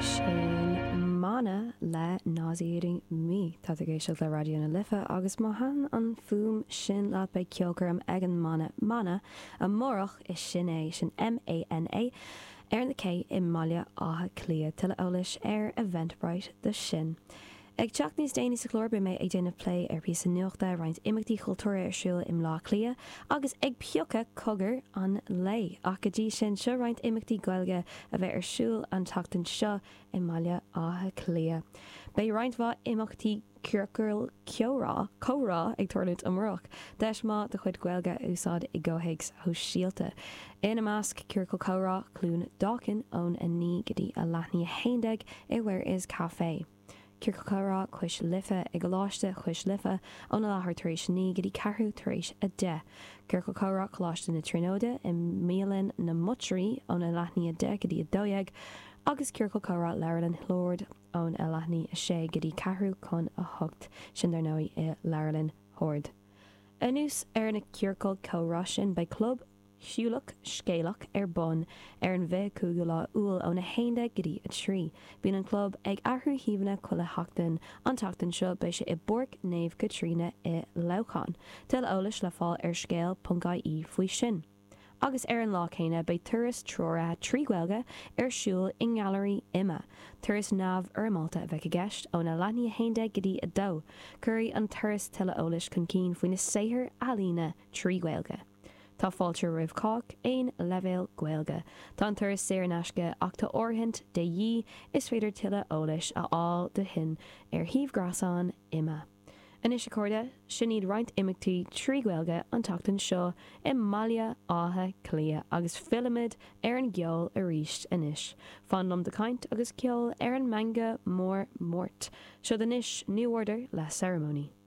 Sin mana le násaíring mí Tá a géisiil le radio na lifa agus mahan an fum sin leat bei ceolcarm ag an mana a mórach is sin é sin MANA ar na cé I mbaile átha clia tuile eolais ar Eventbrite de sin. Ag teach níos déanaine sa chlór be mé ag déanamh lé ar pí san nuachta roinnt imeachtaí chultúra arsúil im lá clia agus ag peocha cogur an lei ach go dtí sin seo roinnt imeachtaí gailge a bheith arsúil an tachtain seo I mbaile átha clia. Bei roinnt bha imeachtaí Cúrcail córá ag tuirliúint amach deis má de chuid gailge úsáid I ggóthaigs ho síalta. Ina másc Cúrcail córá clún dácin ón a ní go dtí a leithní a haindeag I Where Is Café. Cúrcail córá chuis lifa ag go láiste chuis lifa ón láthair tar éis ní go dtí ceathrú tar éis a de. Cúrcail córá choláiste na tróide I mílinn na mutrí ón a leithní a de go dtí a dóiag agus Cúrcail córá leirlinn Lord ón a leithní a sé go dtí ceathrú chun a thucht sin ar nói I leirlinn Hord. Anús ar na Cúrcail córá sin bei club siúlach scéalach ar bun ar an bheith cúga lá úil ón na hainde go dtí a trí. Bhíonn an club ag athrú híomhanna chuile heachtain an tachtain seo bei sé I Borg Naomh Catriona I Louchan. Til eolais le fáil ar scéal.ie faoi sin. Agus ar an lá chéine bei turas tróra tríhilge ar siúil I Ngealairí Ima. Turas námh ar Malta a bheith a gceist ón na leithní a hainde go dtí a dó. Cuirí an turas tuile eolais chun cín faoin na saothar alína tríhilge. Tá fáilte roimh cách éon leibhéal gaeilge. Tá an turas séar neasca ach tá orthint de dhí is féidir tuile eolais a fháil de hin ar thaobhghrasán Ima. Anis accorda, sin iad roinnt imeachtaí tríhilge an tachtain seo I mbaile átha clia agus filimid ar an gceol a ríist inis. Fánlum de caint agus ceol ar an manga mór mórt. Seo the nish New Order le ceremony.